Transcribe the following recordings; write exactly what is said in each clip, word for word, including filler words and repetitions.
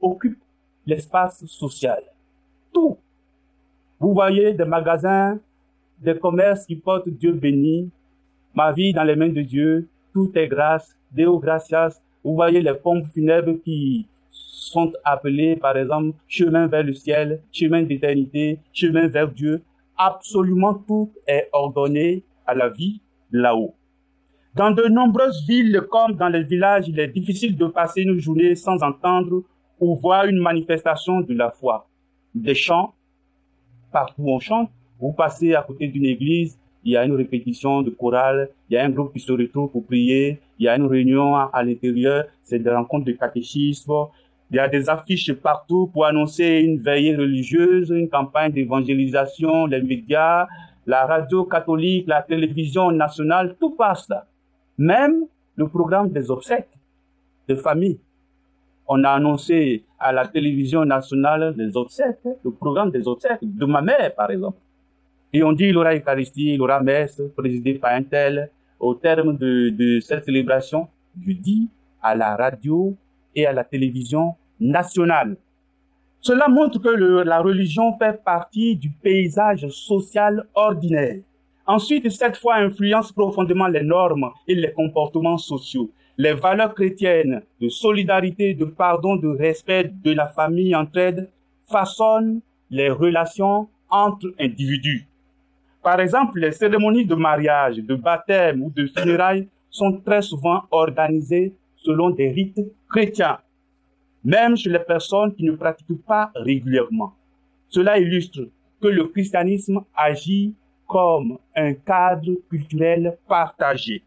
occupe l'espace social. Tout. Vous voyez des magasins, des commerces qui portent Dieu béni, ma vie dans les mains de Dieu, tout est grâce, Deo gratias. Vous voyez les pompes funèbres qui sont appelées, par exemple, chemin vers le ciel, chemin d'éternité, chemin vers Dieu. Absolument tout est ordonné à la vie là-haut. Dans de nombreuses villes comme dans les villages, il est difficile de passer une journée sans entendre ou voir une manifestation de la foi. Des chants, partout on chante. Vous passez à côté d'une église, il y a une répétition de chorale, il y a un groupe qui se retrouve pour prier, il y a une réunion à l'intérieur, c'est des rencontres de catéchisme, il y a des affiches partout pour annoncer une veillée religieuse, une campagne d'évangélisation, les médias, la radio catholique, la télévision nationale, tout passe là. Même le programme des obsèques de famille. On a annoncé à la télévision nationale des obsèques, le programme des obsèques de ma mère, par exemple. Et on dit il y aura Eucharistie, il y aura messe, présidée par un tel. Au terme de, de cette célébration, je dis à la radio et à la télévision nationale. Cela montre que le, la religion fait partie du paysage social ordinaire. Ensuite, cette foi influence profondément les normes et les comportements sociaux. Les valeurs chrétiennes de solidarité, de pardon, de respect, de la famille, entraide, façonnent les relations entre individus. Par exemple, les cérémonies de mariage, de baptême ou de funérailles sont très souvent organisées selon des rites chrétiens, même chez les personnes qui ne pratiquent pas régulièrement. Cela illustre que le christianisme agit comme un cadre culturel partagé.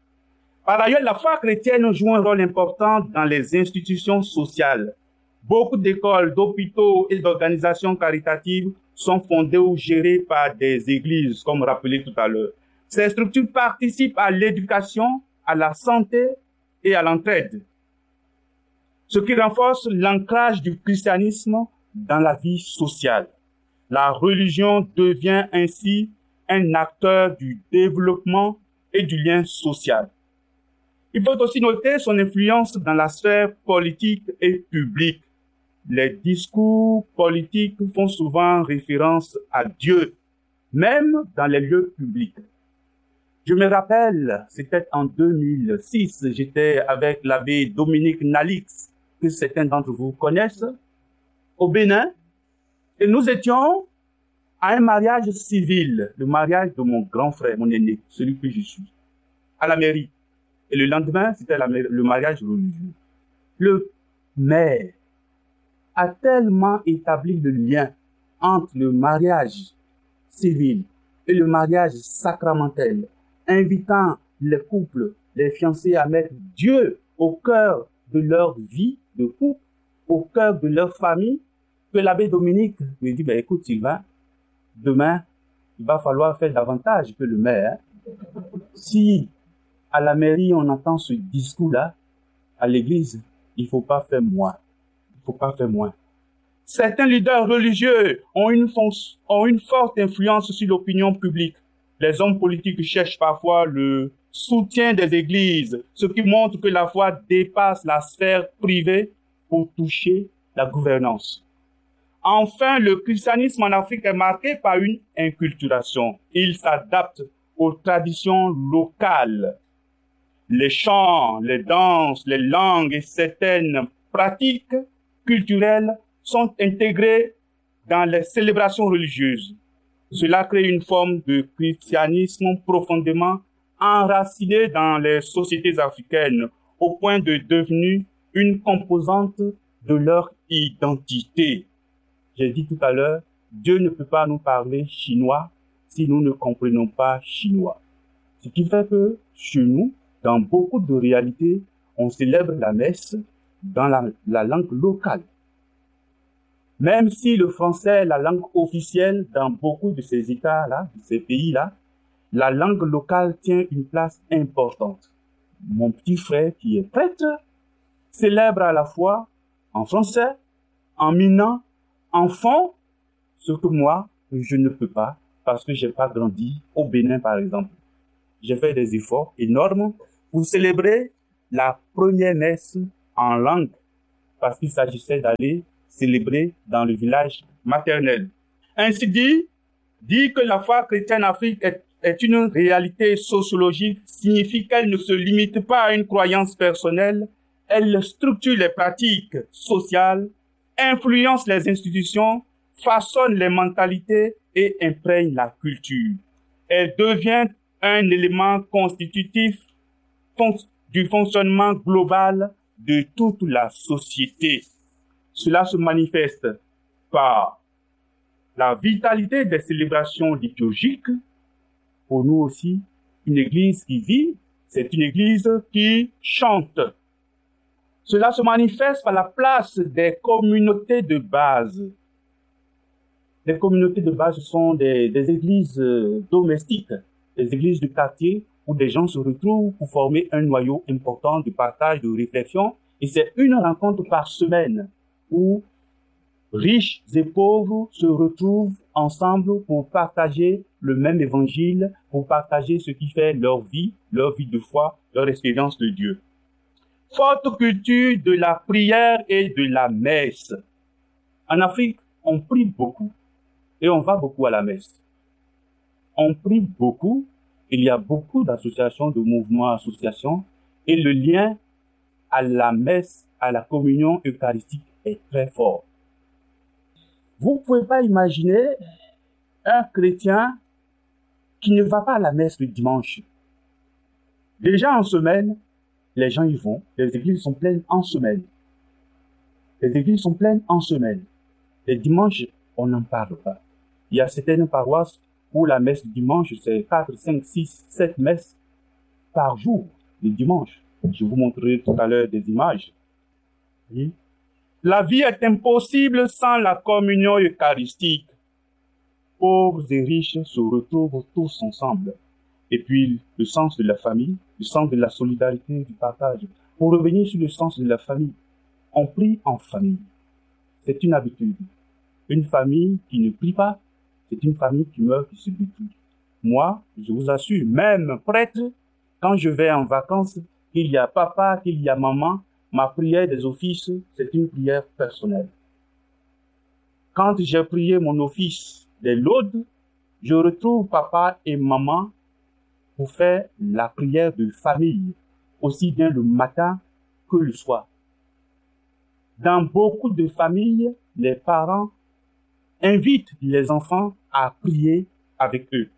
Par ailleurs, la foi chrétienne joue un rôle important dans les institutions sociales. Beaucoup d'écoles, d'hôpitaux et d'organisations caritatives sont fondées ou gérées par des églises, comme rappelé tout à l'heure. Ces structures participent à l'éducation, à la santé et à l'entraide, ce qui renforce l'ancrage du christianisme dans la vie sociale. La religion devient ainsi un acteur du développement et du lien social. Il faut aussi noter son influence dans la sphère politique et publique. Les discours politiques font souvent référence à Dieu, même dans les lieux publics. Je me rappelle, c'était en deux mille six, j'étais avec l'abbé Dominique Nalix, que certains d'entre vous connaissent, au Bénin, et nous étions à un mariage civil, le mariage de mon grand frère, mon aîné, celui que je suis, à la mairie. Et le lendemain, c'était la, le mariage religieux. Le maire a tellement établi le lien entre le mariage civil et le mariage sacramentel, invitant les couples, les fiancés à mettre Dieu au cœur de leur vie de couple, au cœur de leur famille, que l'abbé Dominique lui dit, ben, écoute Sylvain, demain, il va falloir faire davantage que le maire. Hein. Si à la mairie, on entend ce discours-là, à l'église, il ne faut pas faire moins. Il ne faut pas faire moins. Certains leaders religieux ont une, ont une forte influence sur l'opinion publique. Les hommes politiques cherchent parfois le soutien des églises, ce qui montre que la foi dépasse la sphère privée pour toucher la gouvernance. Enfin, le christianisme en Afrique est marqué par une inculturation. Il s'adapte aux traditions locales. Les chants, les danses, les langues et certaines pratiques culturelles sont intégrés dans les célébrations religieuses. Cela crée une forme de christianisme profondément enraciné dans les sociétés africaines, au point de devenir une composante de leur identité. J'ai dit tout à l'heure, Dieu ne peut pas nous parler chinois si nous ne comprenons pas chinois. Ce qui fait que chez nous, dans beaucoup de réalités, on célèbre la messe dans la, la langue locale. Même si le français est la langue officielle dans beaucoup de ces États-là, de ces pays-là, la langue locale tient une place importante. Mon petit frère qui est prêtre célèbre à la fois en français, en minant, en fond, ce que moi, je ne peux pas parce que j'ai pas grandi au Bénin, par exemple. J'ai fait des efforts énormes pour célébrer la première messe en langue parce qu'il s'agissait d'aller célébrer dans le village maternel. Ainsi dit, dire que la foi chrétienne en Afrique est, est une réalité sociologique signifie qu'elle ne se limite pas à une croyance personnelle, elle structure les pratiques sociales, influence les institutions, façonne les mentalités et imprègne la culture. Elle devient un élément constitutif fon- du fonctionnement global de toute la société. Cela se manifeste par la vitalité des célébrations liturgiques. Pour nous aussi, une église qui vit, c'est une église qui chante. Cela se manifeste par la place des communautés de base. Les communautés de base sont des, des églises euh, domestiques, des églises du quartier où des gens se retrouvent pour former un noyau important de partage, de réflexion. Et c'est une rencontre par semaine où riches et pauvres se retrouvent ensemble pour partager le même évangile, pour partager ce qui fait leur vie, leur vie de foi, leur expérience de Dieu. Forte culture de la prière et de la messe. En Afrique, on prie beaucoup et on va beaucoup à la messe. On prie beaucoup, il y a beaucoup d'associations, de mouvements, associations, et le lien à la messe, à la communion eucharistique est très fort. Vous ne pouvez pas imaginer un chrétien qui ne va pas à la messe le dimanche. Déjà en semaine, les gens y vont. Les églises sont pleines en semaine. Les églises sont pleines en semaine. Les dimanches, on n'en parle pas. Il y a certaines paroisses où la messe du dimanche, c'est quatre, cinq, six, sept messes par jour, le dimanche. Je vous montrerai tout à l'heure des images. Oui. La vie est impossible sans la communion eucharistique. Pauvres et riches se retrouvent tous ensemble. Et puis, le sens de la famille, le sens de la solidarité, du partage. Pour revenir sur le sens de la famille, on prie en famille. C'est une habitude. Une famille qui ne prie pas, c'est une famille qui meurt, qui se détruit. Moi, je vous assure, même prêtre, quand je vais en vacances, qu'il y a papa, qu'il y a maman, ma prière des offices, c'est une prière personnelle. Quand j'ai prié mon office des laudes, je retrouve papa et maman pour faire la prière de famille, aussi bien le matin que le soir. Dans beaucoup de familles, les parents invitent les enfants à prier avec eux.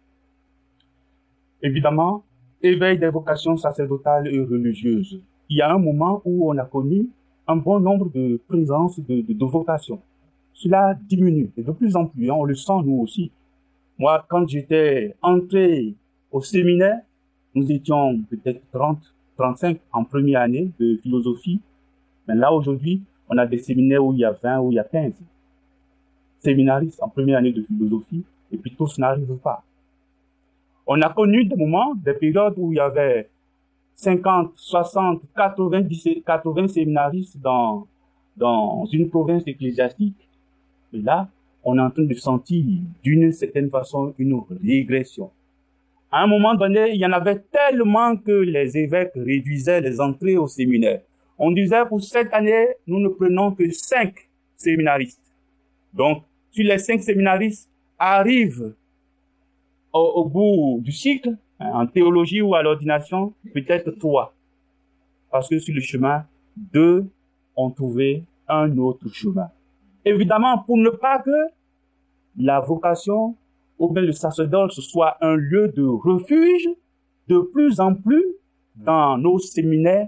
Évidemment, éveil des vocations sacerdotales et religieuses. Il y a un moment où on a connu un bon nombre de présences de, de, de vocations. Cela diminue, et de plus en plus, hein, on le sent nous aussi. Moi, quand j'étais entré au séminaire, nous étions peut-être trente, trente-cinq en première année de philosophie. Mais là, aujourd'hui, on a des séminaires où il y a vingt, où il y a quinze séminaristes en première année de philosophie, et puis tous n'arrivent pas. On a connu des moments, des périodes où il y avait cinquante, soixante, quatre-vingt-dix, quatre-vingts séminaristes dans, dans une province ecclésiastique. Et là, on est en train de sentir d'une certaine façon une régression. À un moment donné, il y en avait tellement que les évêques réduisaient les entrées au séminaire. On disait pour cette année, nous ne prenons que cinq séminaristes. Donc, sur les cinq séminaristes arrivent au, au bout du cycle, hein, en théologie ou à l'ordination, peut-être trois. Parce que sur le chemin, deux ont trouvé un autre chemin. Évidemment, pour ne pas que la vocation ou bien le sacerdoce soit un lieu de refuge, de plus en plus, dans nos séminaires,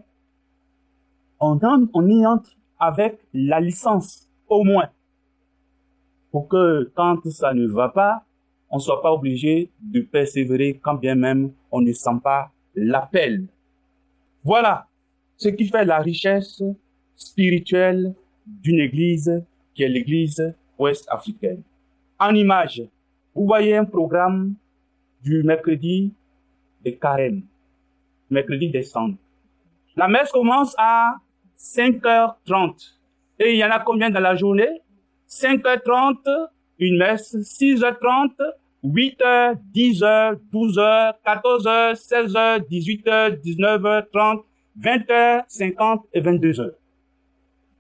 on, on y entre avec la licence, au moins, pour que quand ça ne va pas, on ne soit pas obligé de persévérer quand bien même on ne sent pas l'appel. Voilà ce qui fait la richesse spirituelle d'une église qui est l'église ouest-africaine. En image, vous voyez un programme du mercredi de carême, mercredi des cendres. La messe commence à cinq heures trente. Et il y en a combien dans la journée? cinq heures trente, une messe, six heures trente, huit heures, dix heures, douze heures, quatorze heures, seize heures, dix-huit heures, dix-neuf heures trente, vingt heures cinquante et vingt-deux heures.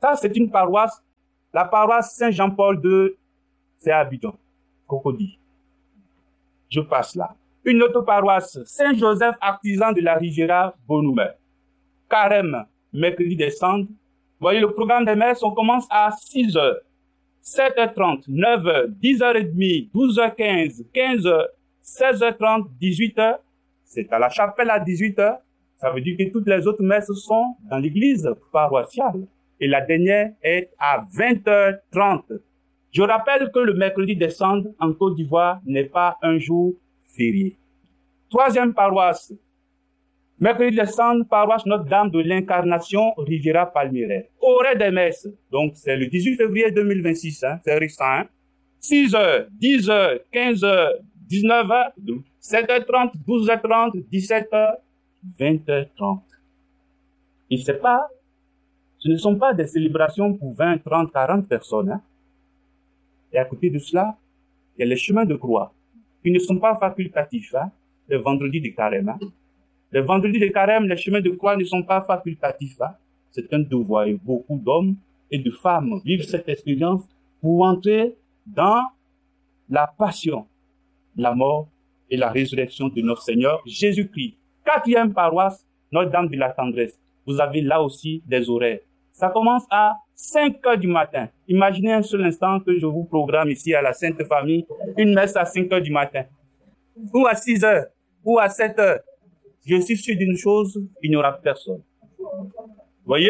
Ça, c'est une paroisse. La paroisse Saint-Jean-Paul deux, c'est à Abidjan, Cocody. Je passe là. Une autre paroisse, Saint-Joseph, artisan de la Riviera, Bonoumer. Carême, mercredi des Cendres. Vous voyez, le programme des messes, on commence à six heures, sept heures trente, neuf heures, dix heures trente, douze heures quinze, quinze heures, seize heures trente, dix-huit heures. C'est à la chapelle à dix-huit heures. Ça veut dire que toutes les autres messes sont dans l'église paroissiale. Et la dernière est à vingt heures trente. Je rappelle que le mercredi des Cendres en Côte d'Ivoire n'est pas un jour férié. Troisième paroisse, mercredi des Cendres, paroisse Notre-Dame de l'Incarnation, Riviera Palmyraine. Horaire des messes, donc c'est le dix-huit février deux mille vingt-six, hein, c'est récent. Hein. six heures, dix heures, quinze heures, dix-neuf heures, sept heures trente, douze heures trente, dix-sept heures, vingt heures trente. Et c'est pas, ce ne sont pas des célébrations pour vingt, trente, quarante personnes. Hein. Et à côté de cela, il y a les chemins de croix, qui ne sont pas facultatifs, hein, le vendredi de carême. Hein. Le vendredi de carême, les chemins de croix ne sont pas facultatifs. Hein. C'est un devoir et beaucoup d'hommes et de femmes vivent cette expérience pour entrer dans la passion, la mort et la résurrection de notre Seigneur Jésus-Christ. Quatrième paroisse, Notre-Dame de la Tendresse. Vous avez là aussi des horaires. Ça commence à cinq heures du matin. Imaginez un seul instant que je vous programme ici à la Sainte Famille, une messe à cinq heures du matin. Ou à six heures, ou à sept heures. Je suis sûr d'une chose, il n'y aura personne. Voyez?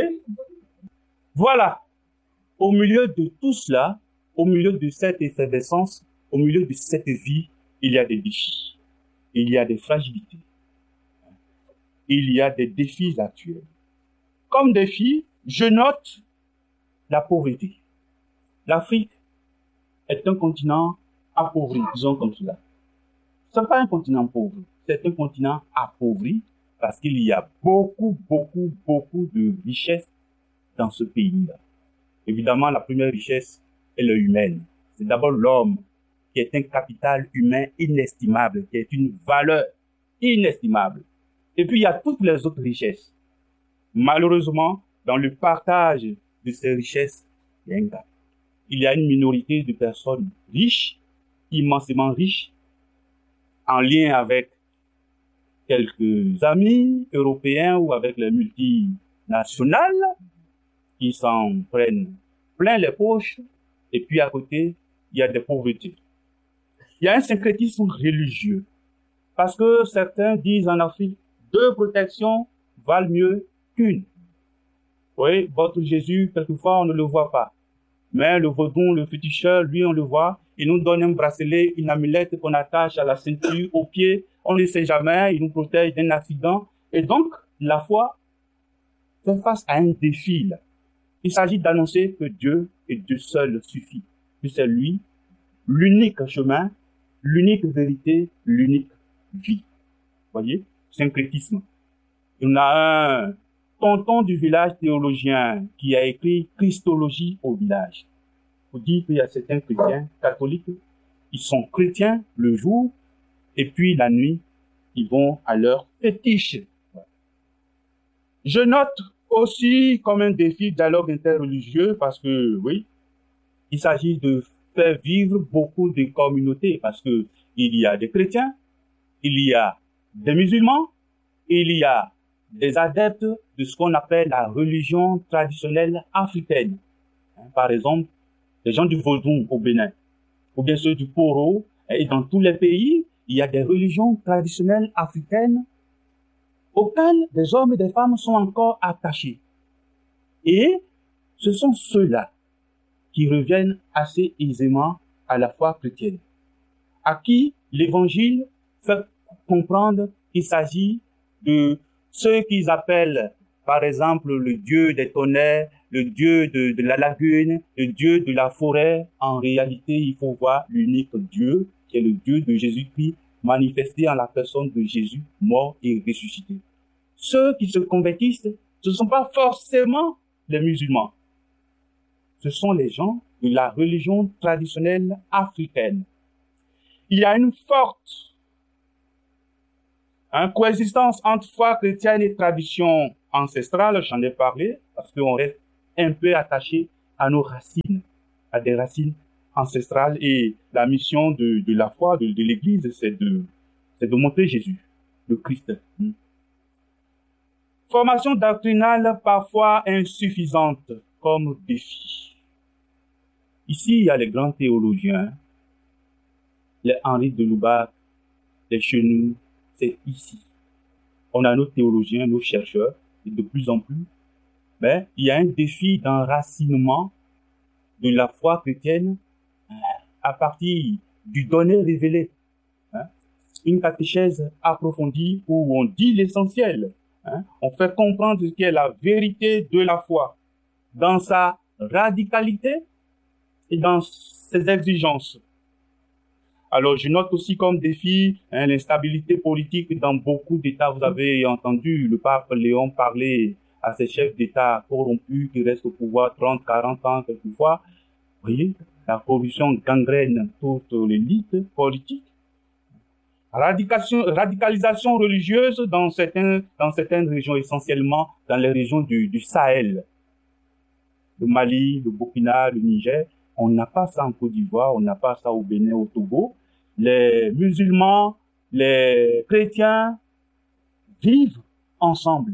Voilà. Au milieu de tout cela, au milieu de cette effervescence, au milieu de cette vie, il y a des défis. Il y a des fragilités. Il y a des défis actuels. Comme défi, je note la pauvreté. L'Afrique est un continent appauvri, disons comme cela. Ce n'est pas un continent pauvre, c'est un continent appauvri parce qu'il y a beaucoup, beaucoup, beaucoup de richesses dans ce pays-là. Évidemment, la première richesse est l'humaine. C'est d'abord l'homme qui est un capital humain inestimable, qui est une valeur inestimable. Et puis, il y a toutes les autres richesses. Malheureusement, dans le partage de ces richesses, il y a un gap. Il y a une minorité de personnes riches, immensément riches, en lien avec quelques amis européens ou avec les multinationales qui s'en prennent plein les poches. Et puis à côté, il y a des pauvretés. Il y a un syncrétisme religieux. Parce que certains disent en Afrique, deux protections valent mieux qu'une. Oui, votre Jésus, quelquefois, on ne le voit pas. Mais le vaudou, le féticheur, lui, on le voit. Il nous donne un bracelet, une amulette qu'on attache à la ceinture, au pied. On ne sait jamais, il nous protège d'un accident. Et donc, la foi fait face à un défi, là. Il s'agit d'annoncer que Dieu et Dieu seul suffit. Que c'est lui, l'unique chemin, l'unique vérité, l'unique vie. Voyez? Syncrétisme. Il y en a un tonton du village théologien qui a écrit Christologie au village. Pour dire qu'il y a certains chrétiens catholiques, ils sont chrétiens le jour, et puis la nuit, ils vont à leur fétiche. Je note aussi comme un défi de dialogue interreligieux parce que, oui, il s'agit de faire vivre beaucoup de communautés parce que il y a des chrétiens, il y a des musulmans, il y a des adeptes de ce qu'on appelle la religion traditionnelle africaine. Par exemple, les gens du Vaudou au Bénin, ou bien ceux du Poro, et dans tous les pays, il y a des religions traditionnelles africaines auxquelles des hommes et des femmes sont encore attachés. Et ce sont ceux-là qui reviennent assez aisément à la foi chrétienne, à qui l'évangile fait comprendre qu'il s'agit de ceux qu'ils appellent, par exemple, le dieu des tonnerres, le dieu de, de la lagune, le dieu de la forêt. En réalité, il faut voir l'unique Dieu, qui est le Dieu de Jésus-Christ, manifesté en la personne de Jésus, mort et ressuscité. Ceux qui se convertissent, ce ne sont pas forcément les musulmans. Ce sont les gens de la religion traditionnelle africaine. Il y a une forte une coexistence entre foi chrétienne et tradition ancestrale, j'en ai parlé, parce qu'on reste un peu attachés à nos racines, à des racines ancestrales. Et la mission de, de la foi, de, de l'Église, c'est de, c'est de montrer Jésus, le Christ. Formation doctrinale parfois insuffisante comme défi. Ici, il y a les grands théologiens, les Henri de Lubac, les Chenoux, c'est ici. On a nos théologiens, nos chercheurs, et de plus en plus, mais il y a un défi d'enracinement de la foi chrétienne à partir du donné révélé. Hein? Une catéchèse approfondie où on dit l'essentiel. Hein? On fait comprendre ce qu'est la vérité de la foi dans sa radicalité et dans ses exigences. Alors, je note aussi comme défi hein, l'instabilité politique dans beaucoup d'États. Vous avez entendu le pape Léon parler à ces chefs d'État corrompus qui restent au pouvoir trente, quarante ans quelquefois. Vous voyez, la corruption gangrène toute l'élite politique. Radicalisation, radicalisation religieuse dans certains, dans certaines régions, essentiellement dans les régions du, du Sahel. Le Mali, le Burkina, le Niger. On n'a pas ça en Côte d'Ivoire, on n'a pas ça au Bénin, au Togo. Les musulmans, les chrétiens vivent ensemble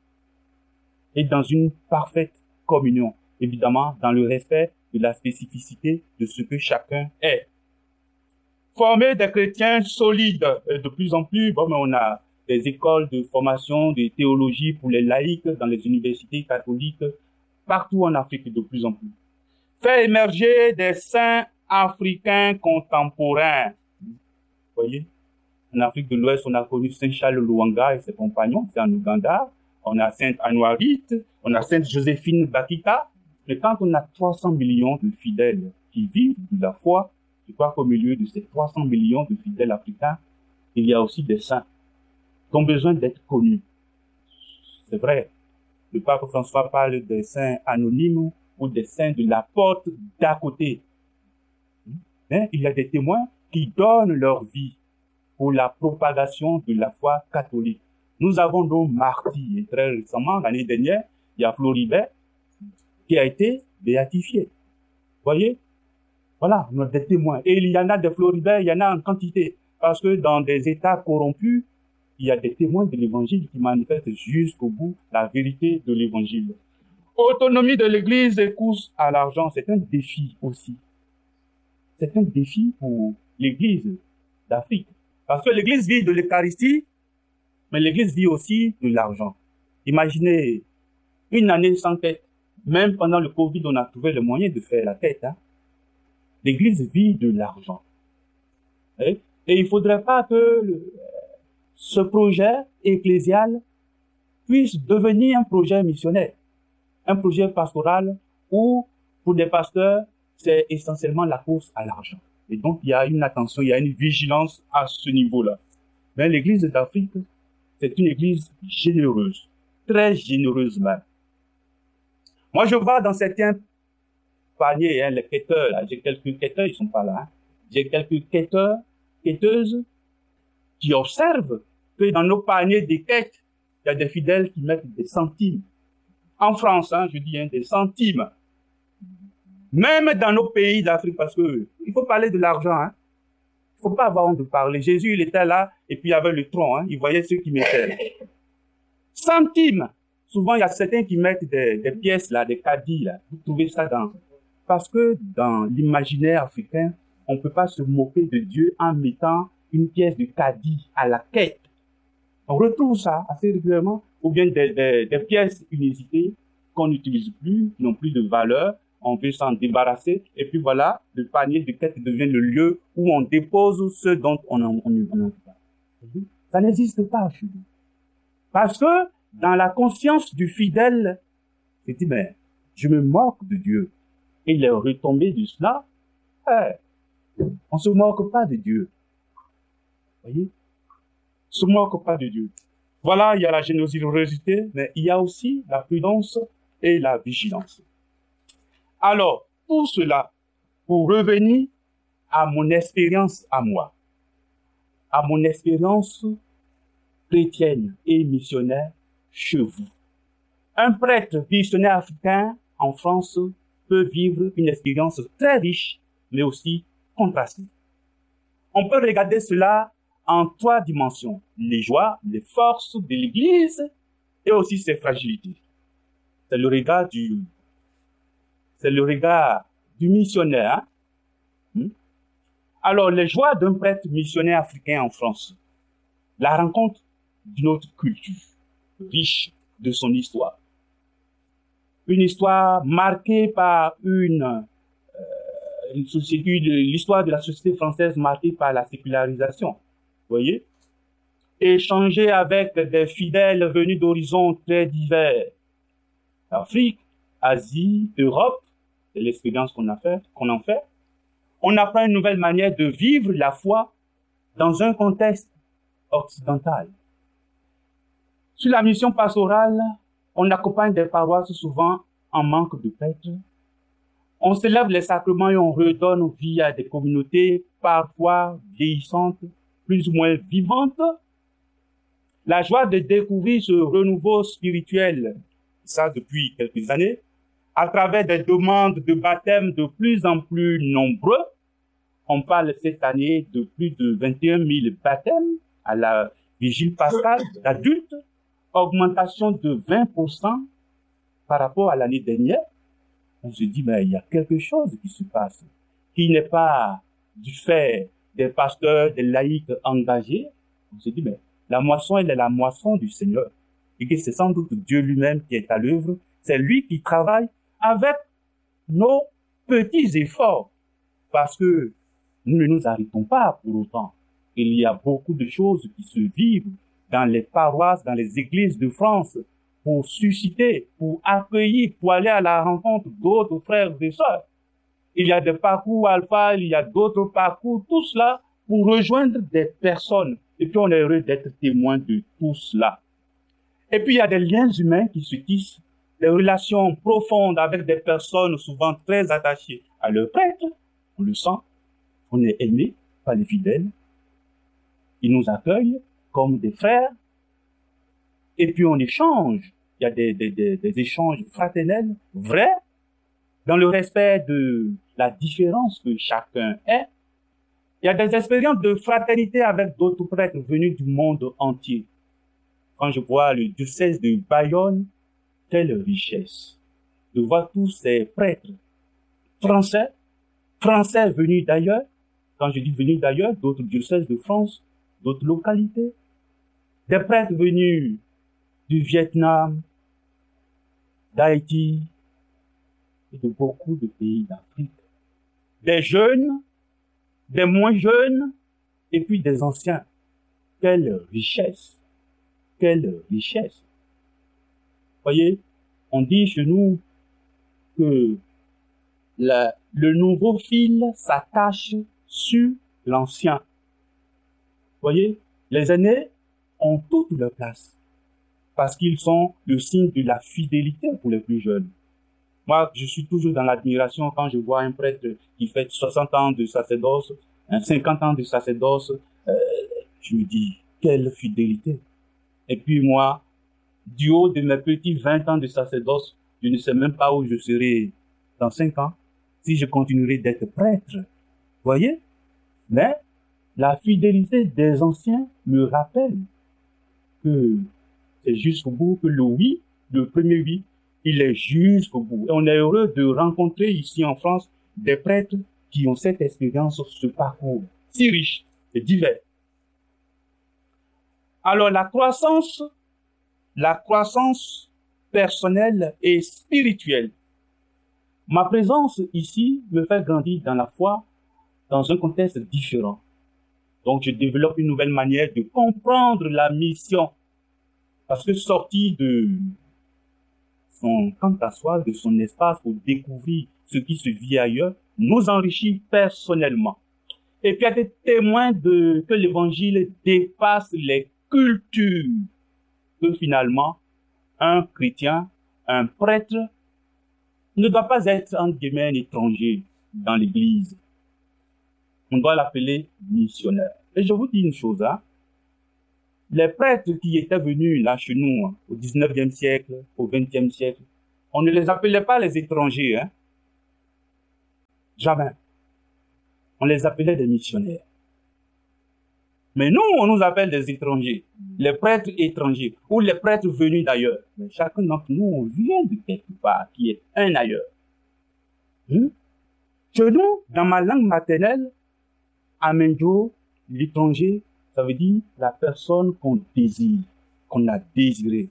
et dans une parfaite communion, évidemment dans le respect de la spécificité de ce que chacun est. Former des chrétiens solides, de plus en plus, bon, mais on a des écoles de formation, de théologie pour les laïcs dans les universités catholiques, partout en Afrique de plus en plus. Faire émerger des saints africains contemporains. Vous voyez, en Afrique de l'Ouest, on a connu Saint Charles Lwanga et ses compagnons, c'est en Ouganda. On a Sainte Anouarite, on a Sainte Joséphine Bakita. Mais quand on a trois cents millions de fidèles qui vivent de la foi, je crois qu'au milieu de ces trois cents millions de fidèles africains, il y a aussi des saints qui ont besoin d'être connus. C'est vrai. Le pape François parle des saints anonymes ou des saints de la porte d'à côté. Hein? Il y a des témoins qui donnent leur vie pour la propagation de la foi catholique. Nous avons nos martyrs. Et très récemment, l'année dernière, il y a Floribert qui a été béatifié. Vous voyez? Voilà, on a des témoins. Et il y en a des Floribert, il y en a en quantité. Parce que dans des États corrompus, il y a des témoins de l'Évangile qui manifestent jusqu'au bout la vérité de l'Évangile. Autonomie de l'Église et course à l'argent, c'est un défi aussi. C'est un défi pour l'Église d'Afrique. Parce que l'Église vit de l'Eucharistie, mais l'Église vit aussi de l'argent. Imaginez une année sans tête. Même pendant le Covid, on a trouvé le moyen de faire la tête. Hein. L'Église vit de l'argent. Et, et il ne faudrait pas que le, ce projet ecclésial puisse devenir un projet missionnaire, un projet pastoral où, pour des pasteurs, c'est essentiellement la course à l'argent. Et donc, il y a une attention, il y a une vigilance à ce niveau-là. Mais l'Église d'Afrique, c'est une Église généreuse, très généreuse même. Moi, je vois dans certains paniers, hein, les quêteurs, là, j'ai quelques quêteurs, ils sont pas là, hein. J'ai quelques quêteurs, quêteuses, qui observent que dans nos paniers des quêtes, il y a des fidèles qui mettent des centimes. En France, hein, je dis, hein, des centimes. Même dans nos pays d'Afrique, parce que il faut parler de l'argent, hein. Il faut pas avoir honte de parler. Jésus, il était là, et puis il y avait le tronc, hein, il voyait ceux qui mettaient. Centimes. Souvent, il y a certains qui mettent des, des pièces, là, des caddies, là. Vous trouvez ça dans... Parce que dans l'imaginaire africain, on ne peut pas se moquer de Dieu en mettant une pièce de caddie à la quête. On retrouve ça assez régulièrement, ou bien des, des, des pièces inusitées qu'on n'utilise plus, qui n'ont plus de valeur, on veut s'en débarrasser, et puis voilà, le panier de quête devient le lieu où on dépose ce dont on n'en veut pas. Ça n'existe pas chez nous. Parce que dans la conscience du fidèle, c'est dit, mais je me moque de Dieu. Et il est retombé de cela. Eh, on se moque pas de Dieu. Voyez? On se moque pas de Dieu. Voilà, il y a la générosité, mais il y a aussi la prudence et la vigilance. Alors, pour cela, pour revenir à mon expérience à moi, à mon expérience chrétienne et missionnaire chez vous. Un prêtre missionnaire africain en France peut vivre une expérience très riche, mais aussi contrastée. On peut regarder cela en trois dimensions, les joies, les forces de l'Église et aussi ses fragilités. C'est le regard du, c'est le regard du missionnaire. Hein? Alors, les joies d'un prêtre missionnaire africain en France, la rencontre d'une autre culture, riche de son histoire. Une histoire marquée par une, euh, une société, l'histoire de la société française marquée par la sécularisation. Vous voyez? Échanger avec des fidèles venus d'horizons très divers. Afrique, Asie, Europe, c'est l'expérience qu'on a fait, qu'on en fait. On apprend une nouvelle manière de vivre la foi dans un contexte occidental. Sur la mission pastorale, on accompagne des paroisses souvent en manque de prêtres. On célèbre les sacrements et on redonne vie à des communautés parfois vieillissantes, plus ou moins vivantes. La joie de découvrir ce renouveau spirituel, ça depuis quelques années, à travers des demandes de baptême de plus en plus nombreux. On parle cette année de plus de vingt et un mille baptêmes à la vigile pascale d'adultes, augmentation de vingt pour cent par rapport à l'année dernière. On se dit, mais il y a quelque chose qui se passe, qui n'est pas du fait des pasteurs, des laïcs engagés. On se dit, mais la moisson, elle est la moisson du Seigneur. Et que c'est sans doute Dieu lui-même qui est à l'œuvre. C'est lui qui travaille avec nos petits efforts. Parce que nous ne nous arrêtons pas pour autant. Il y a beaucoup de choses qui se vivent dans les paroisses, dans les églises de France, pour susciter, pour accueillir, pour aller à la rencontre d'autres frères et sœurs. Il y a des parcours alpha, il y a d'autres parcours, tout cela pour rejoindre des personnes. Et puis on est heureux d'être témoin de tout cela. Et puis il y a des liens humains qui se tissent, des relations profondes avec des personnes souvent très attachées à leur prêtre. On le sent, on est aimé par les fidèles. Ils nous accueillent comme des frères. Et puis on échange. Il y a des, des, des, des échanges fraternels, vrais, dans le respect de la différence que chacun est. Il y a des expériences de fraternité avec d'autres prêtres venus du monde entier. Quand je vois le diocèse de Bayonne, quelle richesse de voir tous ces prêtres français, français venus d'ailleurs. Quand je dis venus d'ailleurs, d'autres diocèses de France, d'autres localités. Des prêtres venus du Vietnam, d'Haïti et de beaucoup de pays d'Afrique. Des jeunes, des moins jeunes, et puis des anciens. Quelle richesse! Quelle richesse! Voyez, on dit chez nous que la, le nouveau fil s'attache sur l'ancien. Voyez, les aînés ont toute leur place parce qu'ils sont le signe de la fidélité pour les plus jeunes. Moi, je suis toujours dans l'admiration quand je vois un prêtre qui fait soixante ans de sacerdoce, cinquante ans de sacerdoce, euh, je me dis, quelle fidélité. Et puis moi, du haut de mes petits vingt ans de sacerdoce, je ne sais même pas où je serai dans cinq ans, si je continuerai d'être prêtre. Voyez? Mais la fidélité des anciens me rappelle que c'est jusqu'au bout, que le oui, le premier oui, il est jusqu'au bout. Et on est heureux de rencontrer ici en France des prêtres qui ont cette expérience, ce parcours si riche et divers. Alors la croissance, la croissance personnelle et spirituelle. Ma présence ici me fait grandir dans la foi dans un contexte différent. Donc je développe une nouvelle manière de comprendre la mission. Parce que sortir de son camp à soi, de son espace pour découvrir ce qui se vit ailleurs, nous enrichit personnellement. Et puis, il y a des témoins de, que l'évangile dépasse les cultures. Que finalement, un chrétien, un prêtre, ne doit pas être, entre guillemets, un étranger dans l'église. On doit l'appeler missionnaire. Et je vous dis une chose, hein. Les prêtres qui étaient venus là chez nous, hein, au dix-neuvième siècle, au vingtième siècle, On ne les appelait pas les étrangers, hein. Jamais. On les appelait des missionnaires. Mais nous, on nous appelle des étrangers, les prêtres étrangers, ou les prêtres venus d'ailleurs. Mais chacun d'entre nous, on vient de quelque part, qui est un ailleurs. Hmm? Chez nous, dans ma langue maternelle, Amenjo, l'étranger, ça veut dire la personne qu'on désire, qu'on a désiré.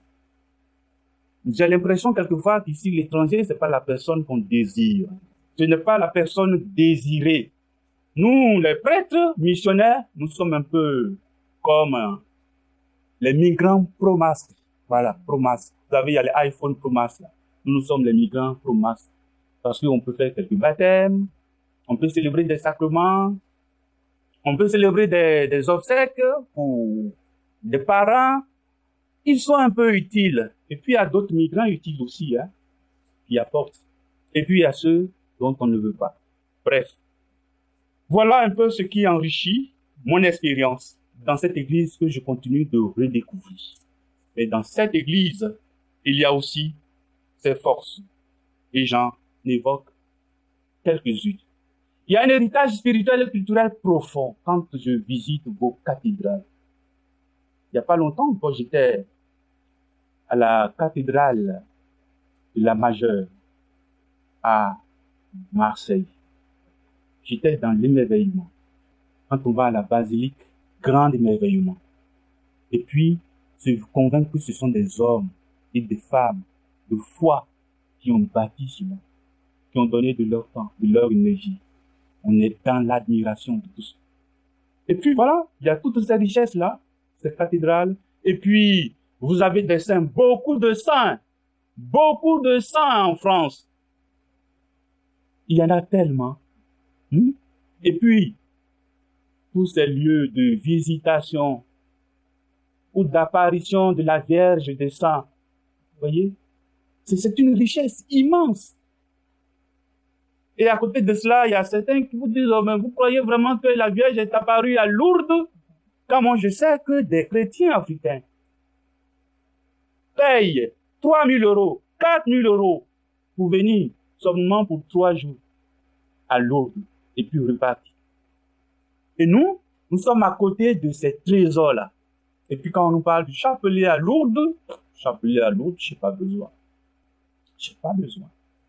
J'ai l'impression quelquefois qu'ici, l'étranger, c'est pas la personne qu'on désire. Ce n'est pas la personne désirée. Nous, les prêtres missionnaires, nous sommes un peu comme euh, les migrants pro-masques. Voilà, pro-masques. Vous savez, il y a les iPhone pro-masques. Nous, nous sommes les migrants pro-masques. Parce qu'on peut faire quelques baptêmes, on peut célébrer des sacrements, on peut célébrer des, des obsèques pour des parents. Ils sont un peu utiles. Et puis, il y a d'autres migrants utiles aussi, hein, qui apportent. Et puis, il y a ceux dont on ne veut pas. Bref. Voilà un peu ce qui enrichit mon expérience dans cette église que je continue de redécouvrir. Mais dans cette église, il y a aussi ses forces. Et j'en évoque quelques-unes. Il y a un héritage spirituel et culturel profond quand je visite vos cathédrales. Il n'y a pas longtemps, quand j'étais à la cathédrale de la Majeure à Marseille, j'étais dans l'émerveillement. Quand on va à la basilique, grand émerveillement. Et puis, se convaincre que ce sont des hommes et des femmes de foi qui ont bâti cela, qui ont donné de leur temps, de leur énergie. On est dans l'admiration de tout ça. Et puis voilà, il y a toutes ces richesses-là, ces cathédrales. Et puis, vous avez des saints, beaucoup de saints, beaucoup de saints en France. Il y en a tellement. Hmm? Et puis, tous ces lieux de visitation ou d'apparition de la Vierge des Saints, vous voyez, c'est une richesse immense. Et à côté de cela, il y a certains qui vous disent, oh, mais vous croyez vraiment que la Vierge est apparue à Lourdes? Quand moi je sais que des chrétiens africains payent trois mille euros, quatre mille euros pour venir seulement pour trois jours à Lourdes et puis repartir. Et nous, nous sommes à côté de ces trésors-là. Et puis quand on nous parle du chapelet à Lourdes, chapelet à Lourdes, je n'ai pas besoin. Je n'ai pas besoin.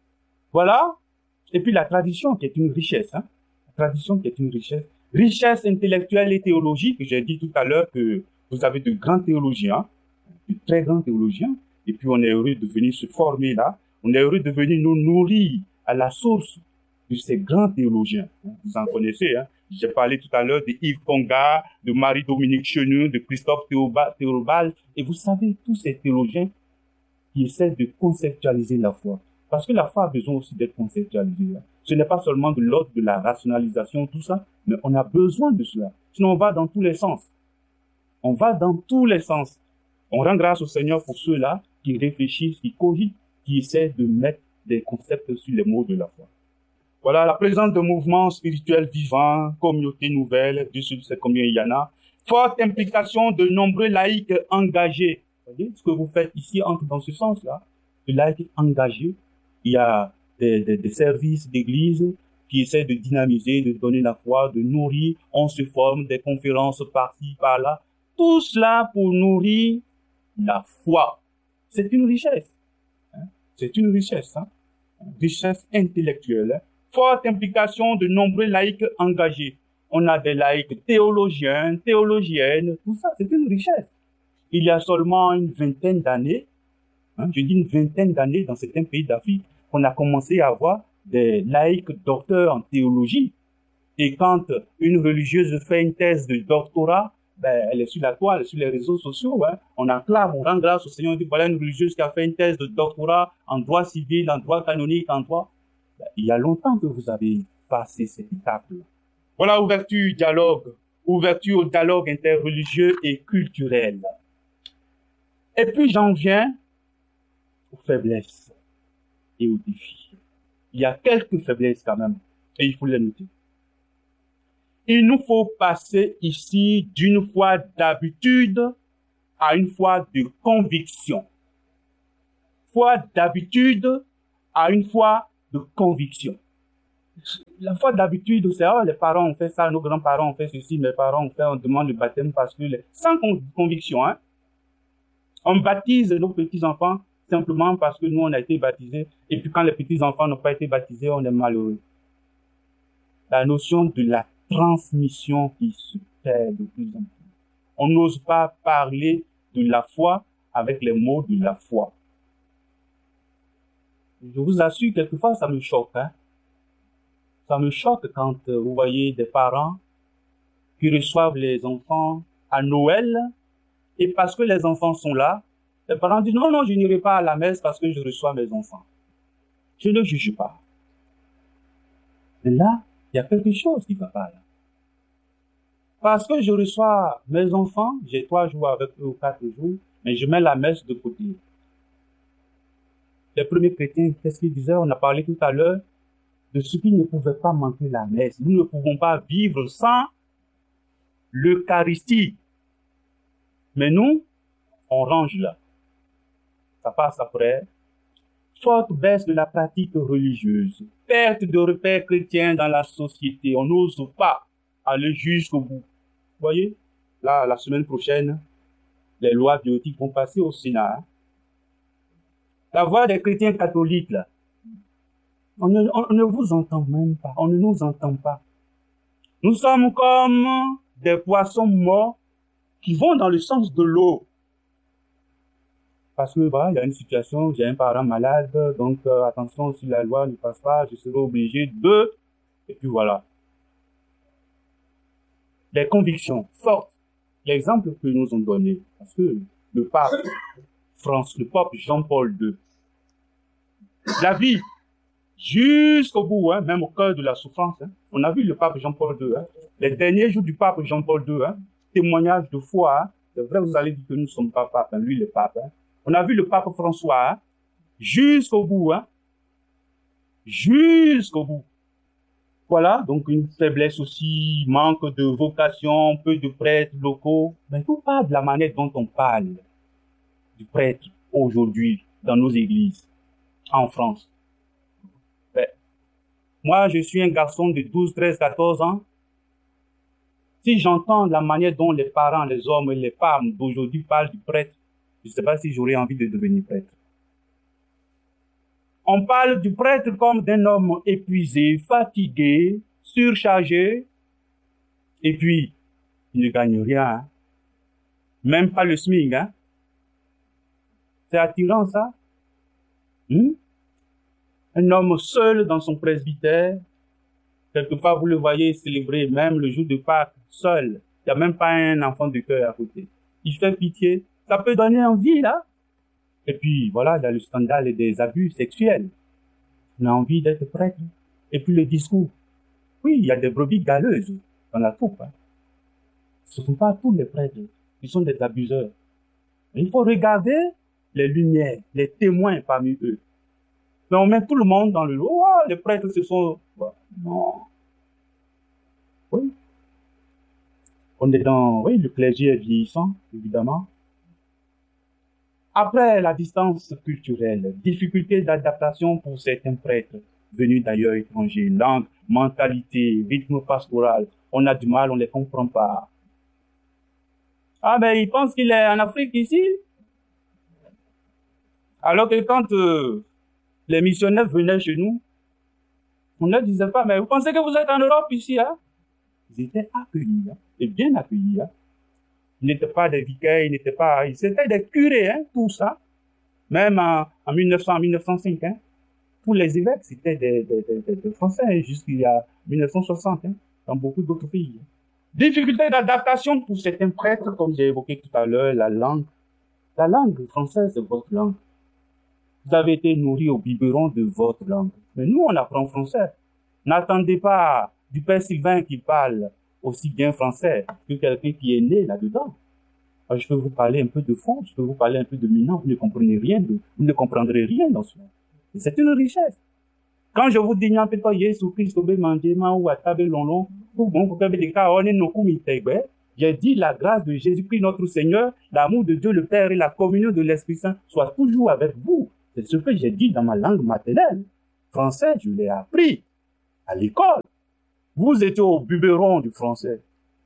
Voilà. Et puis la tradition qui est une richesse. Hein? La tradition qui est une richesse. Richesse intellectuelle et théologique. J'ai dit tout à l'heure que vous avez de grands théologiens, de très grands théologiens. Et puis on est heureux de venir se former là. On est heureux de venir nous nourrir à la source de ces grands théologiens. Vous en connaissez, hein. J'ai parlé tout à l'heure de Yves Congar, de Marie-Dominique Chenu, de Christophe Théobald. Et vous savez, tous ces théologiens qui essaient de conceptualiser la foi. Parce que la foi a besoin aussi d'être conceptualisée. Hein. Ce n'est pas seulement de l'ordre de la rationalisation, tout ça, mais on a besoin de cela. Sinon, on va dans tous les sens. On va dans tous les sens. On rend grâce au Seigneur pour ceux-là qui réfléchissent, qui cogitent, qui essaient de mettre des concepts sur les mots de la foi. Voilà, la présence de mouvements spirituels vivants, communautés nouvelles, Dieu sait combien il y en a. Forte implication de nombreux laïcs engagés. Vous voyez, ce que vous faites ici entre dans ce sens-là. De laïcs engagés. Il y a des, des, des services d'église qui essaient de dynamiser, de donner la foi, de nourrir. On se forme des conférences par-ci, par-là. Tout cela pour nourrir la foi. C'est une richesse. Hein? C'est une richesse. Hein? Richesse intellectuelle. Hein? Forte implication de nombreux laïcs engagés. On a des laïcs théologiens, théologiennes, tout ça, c'est une richesse. Il y a seulement une vingtaine d'années, hein, je dis une vingtaine d'années dans certains pays d'Afrique, qu'on a commencé à avoir des laïcs docteurs en théologie. Et quand une religieuse fait une thèse de doctorat, ben, elle est sur la toile, sur les réseaux sociaux, hein. On acclame, on rend grâce au Seigneur, on dit voilà une religieuse qui a fait une thèse de doctorat en droit civil, en droit canonique, en droit. Il y a longtemps que vous avez passé cette étape-là. Voilà, ouverture, dialogue, ouverture au dialogue interreligieux et culturel. Et puis j'en viens aux faiblesses et aux défis. Il y a quelques faiblesses quand même, et il faut les noter. Il nous faut passer ici d'une foi d'habitude à une foi de conviction. foi d'habitude à une foi de conviction. La foi d'habitude, c'est oh, les parents ont fait ça, nos grands-parents ont fait ceci, mes parents ont fait, on demande le baptême parce que, les... sans conviction, hein. On baptise nos petits-enfants simplement parce que nous, on a été baptisés. Et puis quand les petits-enfants n'ont pas été baptisés, on est malheureux. La notion de la transmission qui se perd de plus en plus. On n'ose pas parler de la foi avec les mots de la foi. Je vous assure, quelquefois, ça me choque. Hein? Ça me choque quand euh, vous voyez des parents qui reçoivent les enfants à Noël, et parce que les enfants sont là, les parents disent non, non, je n'irai pas à la messe parce que je reçois mes enfants. Je ne juge pas. Mais là, il y a quelque chose qui ne va pas là. Parce que je reçois mes enfants, j'ai trois jours avec eux ou quatre jours, mais je mets la messe de côté. Les premiers chrétiens, qu'est-ce qu'ils disaient? On a parlé tout à l'heure de ceux qui ne pouvaient pas manquer la messe. Nous ne pouvons pas vivre sans l'Eucharistie. Mais nous, on range là. Ça passe après. Forte baisse de la pratique religieuse. Perte de repères chrétiens dans la société. On n'ose pas aller jusqu'au bout. Vous voyez, là, la semaine prochaine, les lois bioéthiques vont passer au Sénat. Hein. La voix des chrétiens catholiques, là, on ne, on ne vous entend même pas. On ne nous entend pas. Nous sommes comme des poissons morts qui vont dans le sens de l'eau. Parce que, voilà, il y a une situation, j'ai un parent malade, donc euh, attention, si la loi ne passe pas, je serai obligé de... Et puis voilà. Les convictions fortes. L'exemple que nous ont donné, parce que le pape France, le pape Jean-Paul deux, la vie jusqu'au bout, hein, même au cœur de la souffrance. Hein. On a vu le pape Jean-Paul deux, hein, les derniers jours du pape Jean-Paul deux, hein, témoignage de foi. Hein, c'est vrai, vous allez dire que nous ne sommes pas pape, hein, lui le pape. Hein. On a vu le pape François hein, jusqu'au bout, hein, jusqu'au bout. Voilà, donc une faiblesse aussi, manque de vocation, peu de prêtres locaux. Mais tout part de la manière dont on parle du prêtre aujourd'hui dans nos églises en France. Ben, moi, je suis un garçon de douze, treize, quatorze ans. Si j'entends la manière dont les parents, les hommes et les femmes d'aujourd'hui parlent du prêtre, je ne sais pas si j'aurais envie de devenir prêtre. On parle du prêtre comme d'un homme épuisé, fatigué, surchargé, et puis, il ne gagne rien, hein. Même pas le SMIC, hein. C'est attirant, ça. Hmm? Un homme seul dans son presbytère, quelquefois vous le voyez célébrer même le jour de Pâques, seul. Il n'y a même pas un enfant de cœur à côté. Il fait pitié. Ça peut donner envie, là. Et puis, voilà, il y a le scandale des abus sexuels. On a envie d'être prêtre. Et puis le discours. Oui, il y a des brebis galeuses dans la troupe. Hein. Ce ne sont pas tous les prêtres. Ils sont des abuseurs. Mais il faut regarder les lumières, les témoins parmi eux. Mais on met tout le monde dans le lot. Oh, les prêtres, ce sont... Non. Oui. On est dans... Oui, le clergé est vieillissant, évidemment. Après la distance culturelle, difficulté d'adaptation pour certains prêtres venus d'ailleurs étrangers, langue, mentalité, rythme pastoral, on a du mal, on ne les comprend pas. Ah ben, il pense qu'il est en Afrique ici. Alors que quand euh, les missionnaires venaient chez nous, on ne leur disait pas, mais vous pensez que vous êtes en Europe ici, hein? Ils étaient accueillis, hein, et bien accueillis, hein. Ils n'étaient pas des vicaires, ils n'étaient pas, ils étaient des curés, hein, tout ça. Même en, en mille neuf cents, en mille neuf cent cinq, hein. Tous les évêques, c'était des, des, des, des Français, hein, jusqu'il y a mille neuf cent soixante, hein, dans beaucoup d'autres pays. Hein. Difficulté d'adaptation pour certains prêtres, comme j'ai évoqué tout à l'heure, la langue. La langue française, c'est votre langue. Vous avez été nourris au biberon de votre langue. Mais nous, on apprend français. N'attendez pas du père Sylvain qui parle aussi bien français que quelqu'un qui est né là-dedans. Je peux vous parler un peu de fond, je peux vous parler un peu de minant, vous ne comprenez rien, de, vous ne comprendrez rien dans ce monde. C'est une richesse. Quand je vous dis, n'en faites pas Jésus-Christ, ou à table long, j'ai dit la grâce de Jésus-Christ notre Seigneur, l'amour de Dieu le Père et la communion de l'Esprit Saint soient toujours avec vous. C'est ce que j'ai dit dans ma langue maternelle. Français, je l'ai appris à l'école. Vous étiez au biberon du français.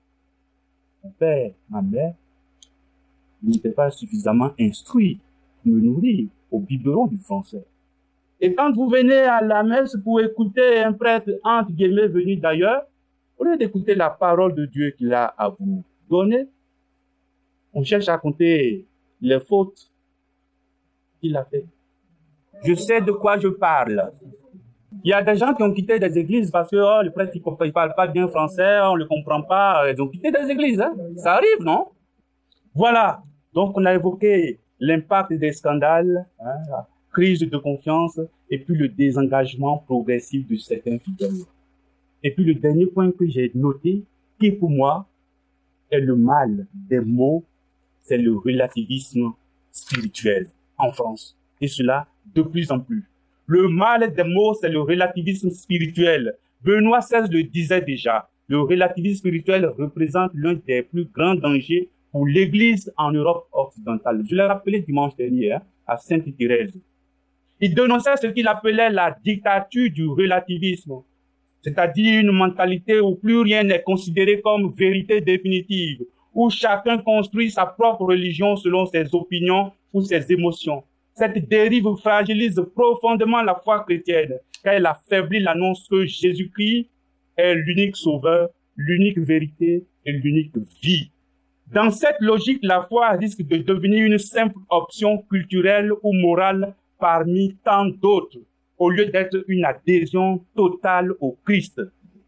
Mon père, ma mère, n'étaient pas suffisamment instruits pour me nourrir au biberon du français. Et quand vous venez à la messe pour écouter un prêtre, entre guillemets, venu d'ailleurs, au lieu d'écouter la parole de Dieu qu'il a à vous donner, on cherche à compter les fautes qu'il a faites. Je sais de quoi je parle. Il y a des gens qui ont quitté des églises parce que oh, le prêtre ne parle pas bien français, on ne le comprend pas. Ils ont quitté des églises. Hein? Ça arrive, non? Voilà. Donc, on a évoqué l'impact des scandales, hein, la crise de confiance et puis le désengagement progressif de certains fidèles. Et puis le dernier point que j'ai noté, qui pour moi est le mal des mots, c'est le relativisme spirituel en France. Et cela de plus en plus. Le mal des mots, c'est le relativisme spirituel. Benoît seize le disait déjà. Le relativisme spirituel représente l'un des plus grands dangers pour l'Église en Europe occidentale. Je l'ai rappelé dimanche dernier hein, à Sainte-Thérèse. Il dénonçait ce qu'il appelait la dictature du relativisme, c'est-à-dire une mentalité où plus rien n'est considéré comme vérité définitive, où chacun construit sa propre religion selon ses opinions ou ses émotions. Cette dérive fragilise profondément la foi chrétienne, car elle affaiblit l'annonce que Jésus-Christ est l'unique sauveur, l'unique vérité et l'unique vie. Dans cette logique, la foi risque de devenir une simple option culturelle ou morale parmi tant d'autres, au lieu d'être une adhésion totale au Christ.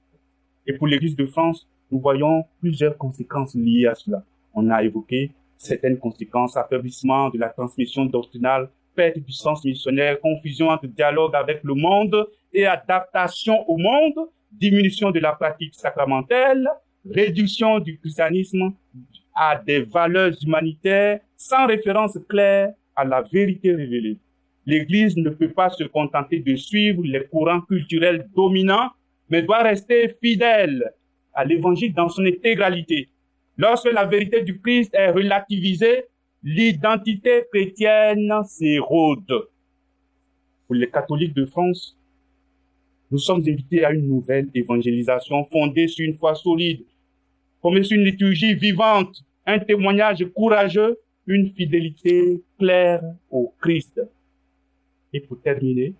Et pour l'Église de France, nous voyons plusieurs conséquences liées à cela. On a évoqué certaines conséquences, affaiblissement de la transmission doctrinale, perte du sens missionnaire, confusion entre dialogue avec le monde et adaptation au monde, diminution de la pratique sacramentelle, réduction du christianisme à des valeurs humanitaires sans référence claire à la vérité révélée. L'Église ne peut pas se contenter de suivre les courants culturels dominants, mais doit rester fidèle à l'Évangile dans son intégralité. Lorsque la vérité du Christ est relativisée, l'identité chrétienne s'érode. Pour les catholiques de France, nous sommes invités à une nouvelle évangélisation fondée sur une foi solide, fondée sur une liturgie vivante, un témoignage courageux, une fidélité claire au Christ. Et pour terminer,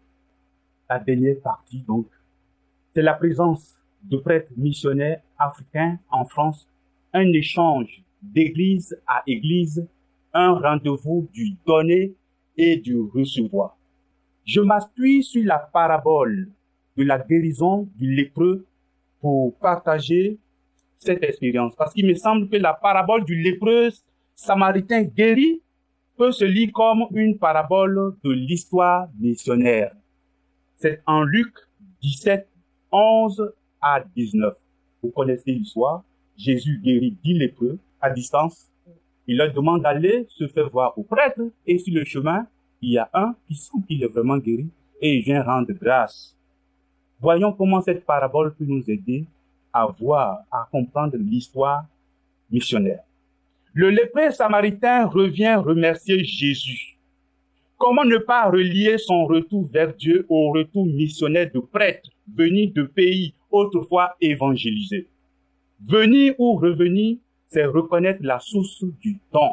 la dernière partie, donc, c'est la présence de prêtres missionnaires africains en France, un échange d'église à église, un rendez-vous du donner et du recevoir. Je m'appuie sur la parabole de la guérison du lépreux pour partager cette expérience, parce qu'il me semble que la parabole du lépreux samaritain guéri peut se lire comme une parabole de l'histoire missionnaire. C'est en Luc dix-sept, onze à dix-neuf. Vous connaissez l'histoire. Jésus guérit dix lépreux à distance. Il leur demande d'aller se faire voir au prêtre et sur le chemin, il y a un qui sent qu'il est vraiment guéri et il vient rendre grâce. Voyons comment cette parabole peut nous aider à voir, à comprendre l'histoire missionnaire. Le lépreux samaritain revient remercier Jésus. Comment ne pas relier son retour vers Dieu au retour missionnaire de prêtres venus de pays autrefois évangélisés? Venir ou revenir, c'est reconnaître la source du don.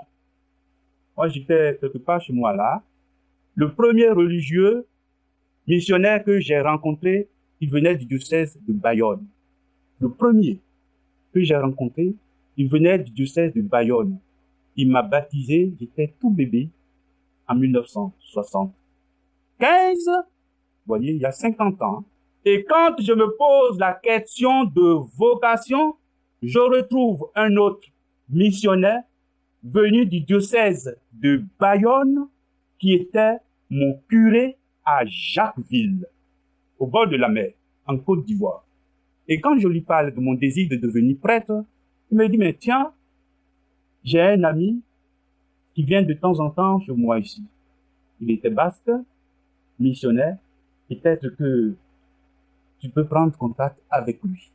Moi, j'étais quelque part chez moi là. Le premier religieux missionnaire que j'ai rencontré, il venait du diocèse de Bayonne. Le premier que j'ai rencontré, il venait du diocèse de Bayonne. Il m'a baptisé, j'étais tout bébé, en mille neuf cent soixante-quinze. Vous voyez, il y a cinquante ans. Et quand je me pose la question de vocation, je retrouve un autre missionnaire venu du diocèse de Bayonne qui était mon curé à Jacquesville, au bord de la mer, en Côte d'Ivoire. Et quand je lui parle de mon désir de devenir prêtre, il me dit, mais tiens, j'ai un ami qui vient de temps en temps chez moi ici. Il était basque, missionnaire. Peut-être que tu peux prendre contact avec lui.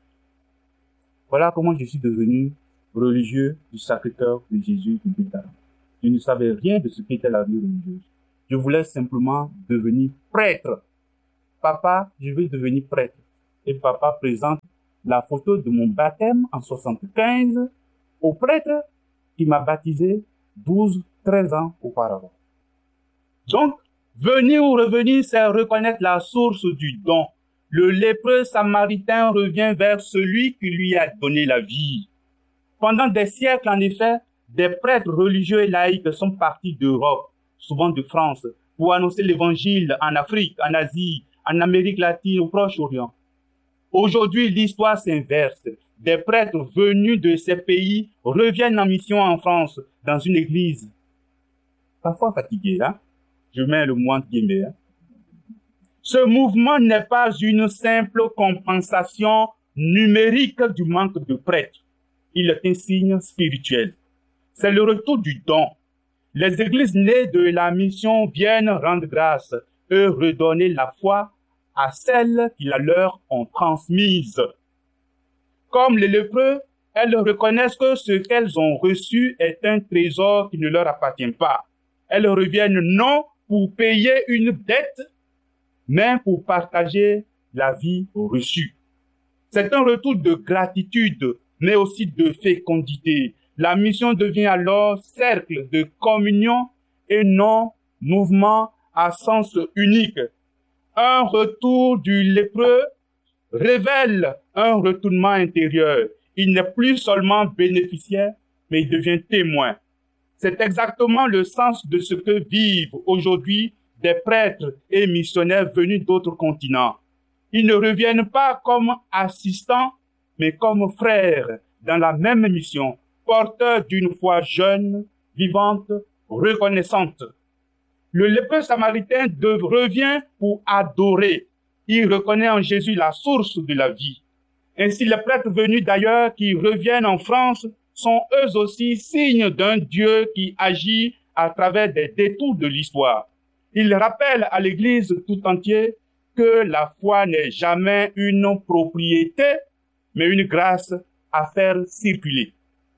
Voilà comment je suis devenu religieux du Sacré-Cœur de Jésus de Béthanie. Je ne savais rien de ce qu'était la vie religieuse. je voulais simplement devenir prêtre. Papa, je veux devenir prêtre. Et papa présente la photo de mon baptême en soixante-quinze au prêtre qui m'a baptisé douze, treize ans auparavant. Donc, venir ou revenir, c'est reconnaître la source du don. Le lépreux samaritain revient vers celui qui lui a donné la vie. Pendant des siècles, en effet, des prêtres religieux et laïcs sont partis d'Europe, souvent de France, pour annoncer l'évangile en Afrique, en Asie, en Amérique latine, au Proche-Orient. Aujourd'hui, l'histoire s'inverse. Des prêtres venus de ces pays reviennent en mission en France, dans une église. Parfois fatigué, hein? Je mets le mot entre guillemets. Hein? Ce mouvement n'est pas une simple compensation numérique du manque de prêtres. Il est un signe spirituel. C'est le retour du don. Les églises nées de la mission viennent rendre grâce et redonner la foi à celles qui la leur ont transmise. Comme les lépreux, elles reconnaissent que ce qu'elles ont reçu est un trésor qui ne leur appartient pas. Elles reviennent non pour payer une dette, mais pour partager la vie reçue. C'est un retour de gratitude, mais aussi de fécondité. La mission devient alors cercle de communion et non mouvement à sens unique. Un retour du lépreux révèle un retournement intérieur. Il n'est plus seulement bénéficiaire, mais il devient témoin. C'est exactement le sens de ce que vivent aujourd'hui des prêtres et missionnaires venus d'autres continents. Ils ne reviennent pas comme assistants, mais comme frères dans la même mission, porteurs d'une foi jeune, vivante, reconnaissante. Le lépreux samaritain de, revient pour adorer. Il reconnaît en Jésus la source de la vie. Ainsi, les prêtres venus d'ailleurs qui reviennent en France sont eux aussi signes d'un Dieu qui agit à travers des détours de l'histoire. Ils rappellent à l'Église tout entière que la foi n'est jamais une propriété, mais une grâce à faire circuler.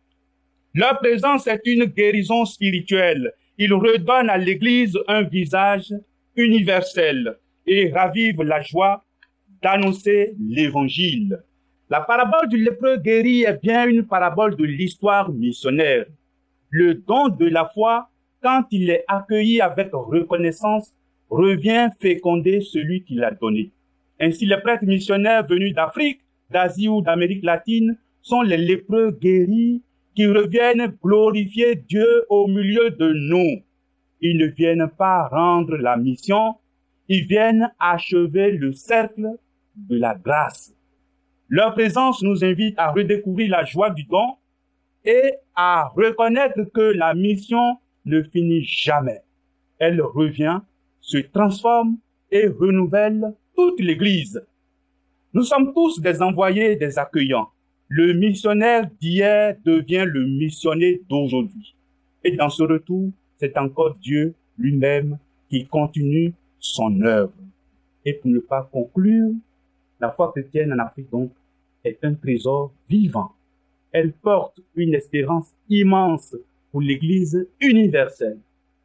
Leur présence est une guérison spirituelle. Ils redonnent à l'Église un visage universel et ravivent la joie d'annoncer l'Évangile. La parabole du lépreux guéri est bien une parabole de l'histoire missionnaire. Le don de la foi, quand il est accueilli avec reconnaissance, revient féconder celui qui l'a donné. Ainsi, les prêtres missionnaires venus d'Afrique, d'Asie ou d'Amérique latine sont les lépreux guéris qui reviennent glorifier Dieu au milieu de nous. Ils ne viennent pas rendre la mission, ils viennent achever le cercle de la grâce. Leur présence nous invite à redécouvrir la joie du don et à reconnaître que la mission ne finit jamais. Elle revient, se transforme et renouvelle toute l'Église. Nous sommes tous des envoyés, des accueillants. Le missionnaire d'hier devient le missionnaire d'aujourd'hui. Et dans ce retour, c'est encore Dieu lui-même qui continue son œuvre. Et pour ne pas conclure, la foi chrétienne en Afrique, donc, est un trésor vivant. Elle porte une espérance immense pour l'Église universelle.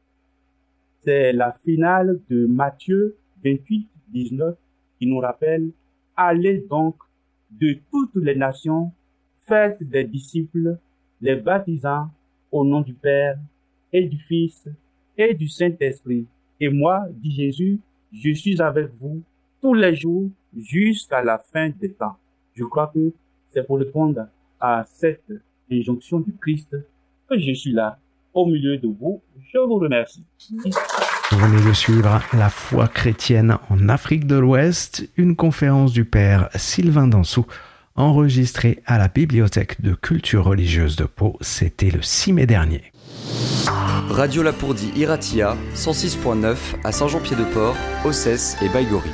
C'est la finale de Matthieu vingt-huit, dix-neuf qui nous rappelle « Allez donc de toutes les nations, faites des disciples, les baptisant au nom du Père et du Fils et du Saint-Esprit. Et moi, dit Jésus, je suis avec vous tous les jours jusqu'à la fin des temps. » Je crois que c'est pour répondre à cette injonction du Christ que je suis là, au milieu de vous. Je vous remercie. Vous venez de suivre La foi chrétienne en Afrique de l'Ouest, une conférence du père Sylvain Dansou, enregistrée à la Bibliothèque de culture religieuse de Pau. C'était le six mai dernier. Radio Lapourdie Iratia, cent six point neuf à Saint-Jean-Pied-de-Port, Ossès et Baïgori.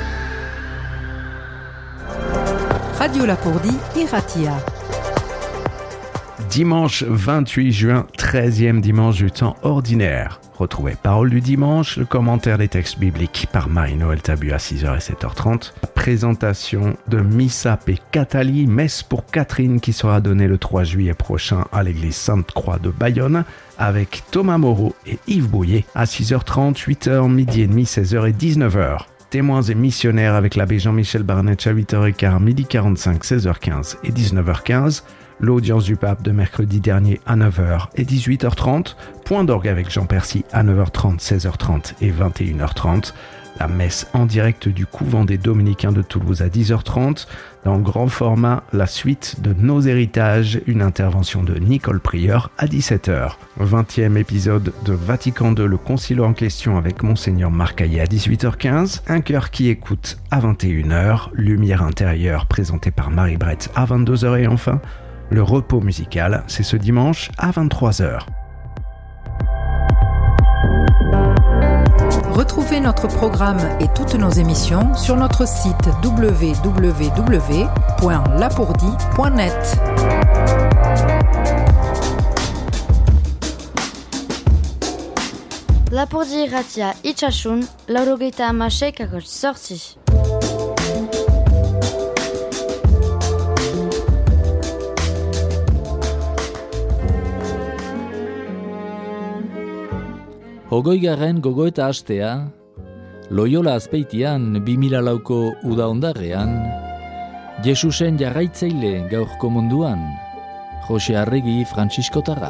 Radio Lapourdie Iratia. Dimanche vingt-huit juin, treizième dimanche du temps ordinaire. Retrouvez Parole du dimanche, le commentaire des textes bibliques par Marie-Noël Tabu à six heures et sept heures trente. La présentation de Missa et Cathalie, messe pour Catherine qui sera donnée le trois juillet prochain à l'église Sainte-Croix de Bayonne avec Thomas Moreau et Yves Bouillet à six heures trente, huit heures, midi et demi, seize heures et dix-neuf heures. Témoins et missionnaires avec l'abbé Jean-Michel Barnett à huit heures quinze, midi quarante-cinq, seize heures quinze et dix-neuf heures quinze. L'audience du pape de mercredi dernier à neuf heures et dix-huit heures trente. Point d'orgue avec Jean Percy à neuf heures trente, seize heures trente et vingt et une heures trente. La messe en direct du couvent des Dominicains de Toulouse à dix heures trente. Dans grand format, la suite de Nos héritages, une intervention de Nicole Prieur à dix-sept heures. vingtième épisode de Vatican deux, le concile en question avec Monseigneur Marcaillet à dix-huit heures quinze. Un cœur qui écoute à vingt et une heures. Lumière intérieure présentée par Marie Brett à vingt-deux heures et enfin, le repos musical, c'est ce dimanche à vingt-trois heures. Retrouvez notre programme et toutes nos émissions sur notre site w w w point lapourdi point net. Lapurdi irratia itxasun, laurogeita hamasei zortzi. Hogeigarren gogoeta hastea, Loyola Azpeitian bi mila lauko uda ondarrean, Jesusen jarraitzaile gaurko munduan, Jose Arregi Frantziskotarra.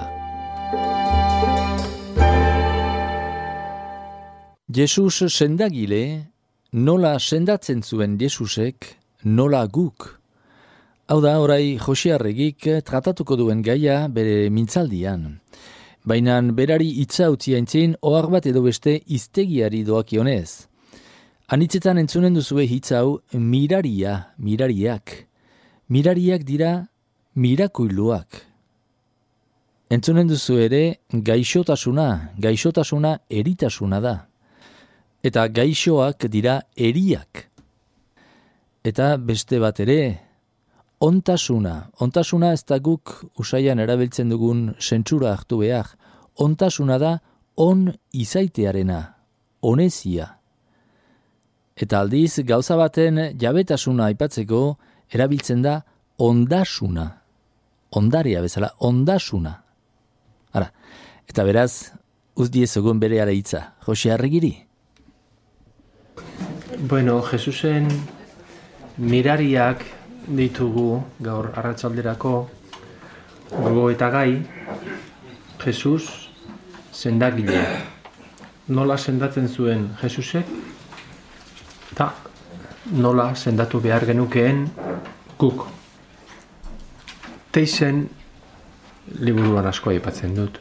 Jesus sendagile, nola sendatzen zuen Jesusek, nola guk. Hau da, orai Jose Arregik tratatuko duen gaia bere mintzaldian. Baina berari hitza utzi aintzin, ohar bat edo beste hiztegiari doakionez. Anitzetan entzunen duzue hitz hau miraria, mirariak. Mirariak dira mirakuiluak. Entzunen duzu ere gaixotasuna, gaixotasuna eritasuna da. Eta gaixoak dira eriak. Eta beste bat ere, ontasuna. Ontasuna ez da guk usaian erabiltzen dugun sentsura hartu behar. Ontasuna da on izaitearena, onezia. Eta aldiz gauza baten jabetasuna aipatzeko erabiltzen da ondasuna. Ondarea bezala, ondasuna. Ara, eta beraz, uzdiezogun bere ara hitza. Jose Arregiri? Bueno, Jesusen mirariak ditugu gaur arratsalderako gogo eta gai. Jesus sendagile. Nola sendatzen zuen Jesusek eta nola sendatu behar genukeen guk. Teixen liburuan asko aipatzen dut.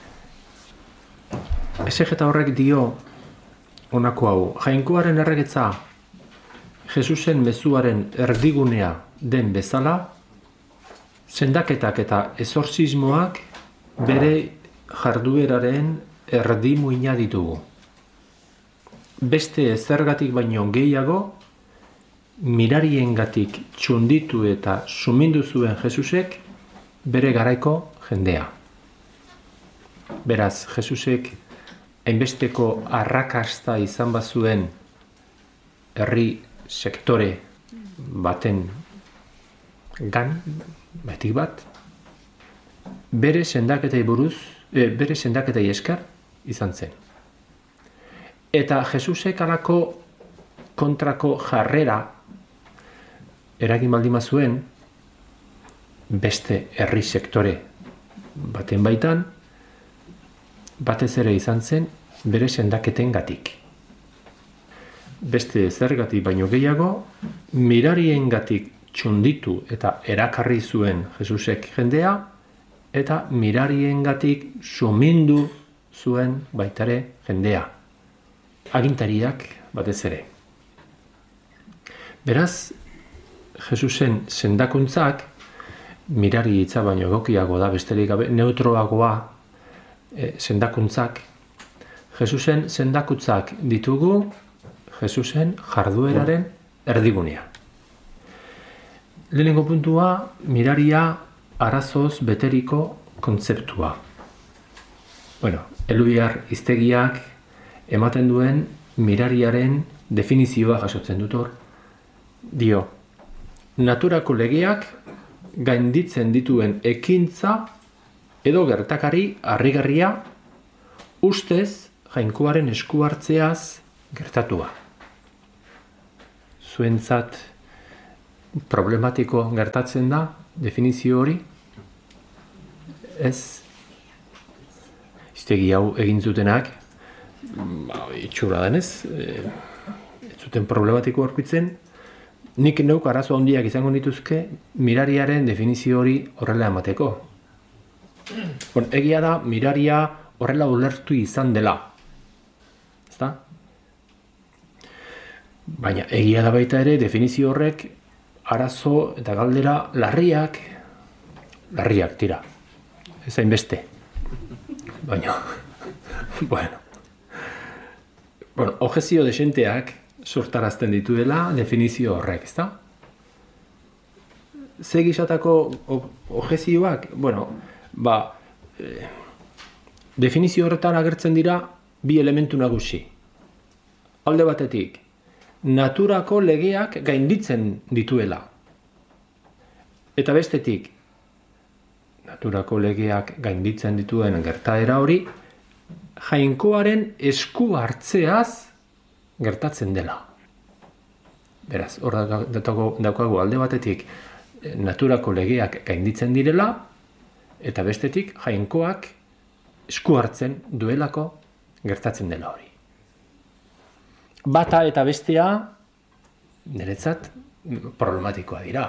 Esegeta horrek dio honako hau, jainkoaren erregetza Jesusen mezuaren erdigunea den bezala, sendaketak eta ezorzismoak bere jardueraren erdimuina ditugu. Beste ezergatik baino gehiago, mirariengatik txunditu eta sumindu zuen Jesusek bere garaiko jendea. Beraz, Jesusek hainbesteko arrakasta izan bazuen herri sektore baten gan, betik bat, bere sendaketei buruz, e, bere sendaketei esker izan zen. Eta Jesusek alako kontrako jarrera eragin baldin bazuen beste herri sektore baten baitan, batez ere izan zen bere sendaketengatik. Beste zergatik baino gehiago, mirariengatik txunditu eta erakarri zuen Jesusek jendea, eta mirariengatik sumindu zuen baitare jendea. Agintariak batez ere. Beraz, Jesusen sendakuntzak, mirari hitza baino egokiago da, besterik gabe, neutroagoa e, sendakuntzak. Jesusen sendakuntzak ditugu, Jesusen jardueraren erdigunea. Lehenengo puntua, miraria arazoz beteriko kontzeptua. Bueno, Eluiar hiztegiak ematen duen mirariaren definizioa jasotzen dut hor. Dio, naturako legeak gainditzen dituen ekintza edo gertakari harrigarria ustez jainkoaren esku hartzeaz gertatua. Zuentzat problematiko gertatzen da definizio hori? Ez? Hiztegi hau egin zutenak, ba, itxura denez, e, ez zuten problematiko aurkitzen, nik neuk arazo handiak izango nituzke mirariaren definizio hori horrela emateko. Bon, egia da miraria horrela ulertu izan dela. Ezta? Baina egia da baita ere definizio horrek arazo eta galdera larriak, larriak tira. Ez hainbeste. Baina, bueno. Bueno, objezio desenteak sortarazten dituela definizio horrek, ezta? Ze gisatako objezioak? Bueno, ba, eh, definizio horretan agertzen dira bi elementu nagusi. Alde batetik, naturako legeak gainditzen dituela. Eta bestetik, naturako legeak gainditzen dituen gertaera hori, jainkoaren esku hartzeaz gertatzen dela. Beraz, hor daukagu alde batetik naturako legeak gainditzen direla, eta bestetik jainkoak esku hartzen duelako gertatzen dela hori. Bata eta bestea, niretzat, problematikoa dira.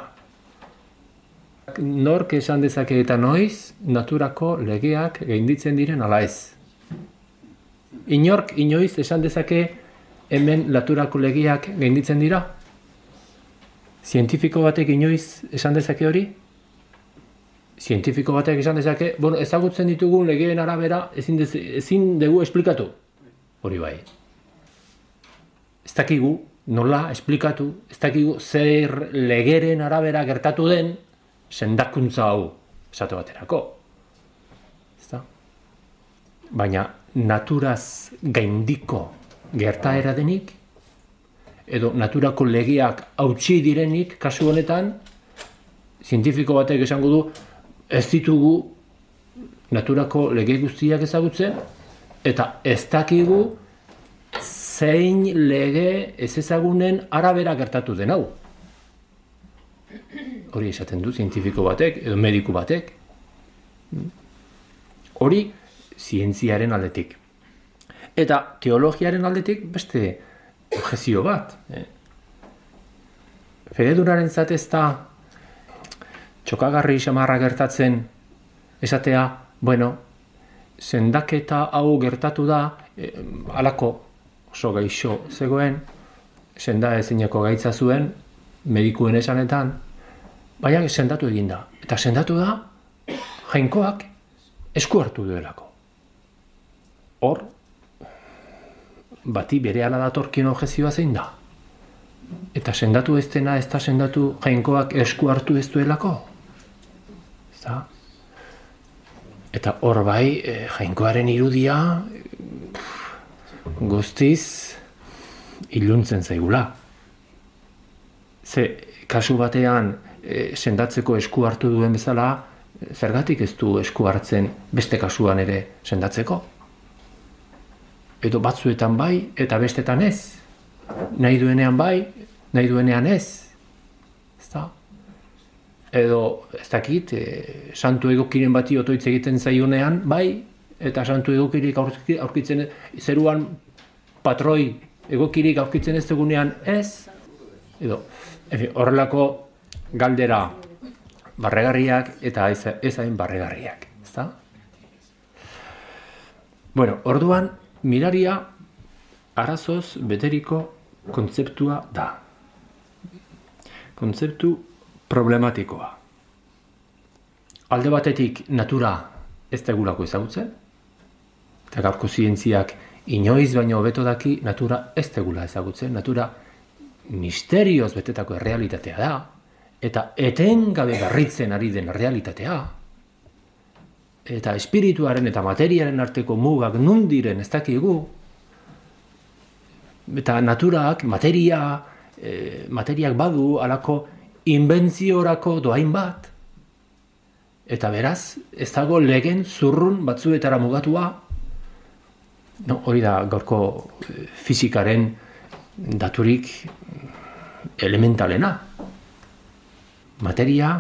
Nork esan dezake eta noiz, naturako legeak gainditzen diren ala ez. Inork inoiz esan dezake hemen naturako legeak gainditzen dira? Zientifiko batek inoiz esan dezake hori? Zientifiko batek esan dezake, bueno, ezagutzen ditugun legeen arabera ezin, dez, ezin dugu esplikatu. Hori bai. Ez dakigu nola esplikatu, ez dakigu zer legeren arabera gertatu den sendakuntza hau esate baterako. Ezta? Baina naturaz gaindiko gertaera denik, edo naturako legeak hautsi direnik, kasu honetan, zientifiko batek esango du, ez ditugu naturako lege guztiak ezagutzen, eta ez dakigu zein lege ez ezagunen arabera gertatu den hau. Hori esaten du zientifiko batek, edo mediku batek. Hori zientziaren aldetik. Eta teologiaren aldetik beste objezio bat. Fededuraren zatez da txokagarri samarra gertatzen esatea, bueno, sendaketa hau gertatu da, eh, alako oso gaixo zegoen, senda ezineko gaitza zuen, medikuen esanetan, baina sendatu egin da. Eta sendatu da, jainkoak esku hartu duelako. Hor, bati berehala datorkien objezioa zein da. Eta sendatu ez dena, ez da sendatu jainkoak esku hartu ez duelako. Eta, eta hor bai, eh, jainkoaren irudia guztiz iluntzen zaigula. Ze, kasu batean e, sendatzeko esku hartu duen bezala, zergatik ez du esku hartzen beste kasuan ere sendatzeko? Edo batzuetan bai, eta bestetan ez. Nahi duenean bai, nahi duenean ez. Ezta? Edo, ez dakit, e, santu egokiren bati otoitz egiten zaionean bai, eta santu egokirik aurkitzen zeruan patroi egokirik aurkitzen ez dugunean ez. Edo, efi, horrelako galdera barregarriak eta ez hain barregarriak. Ezta? Bueno, orduan, miraria arazoz beteriko kontzeptua da. Kontzeptu problematikoa. Alde batetik natura ez degulako ezagutzen, eta gaurko zientziak inoiz baino hobeto daki natura ez degula ezagutzen, natura misterioz betetako errealitatea da, eta etengabe garritzen ari den errealitatea. eta espirituaren eta materiaren arteko mugak nun diren ez dakigu, eta naturak, materia, e, materiak badu alako inbentziorako doain bat, eta beraz, ez dago legen zurrun batzuetara mugatua, no, hori da gaurko fizikaren daturik elementalena. Materia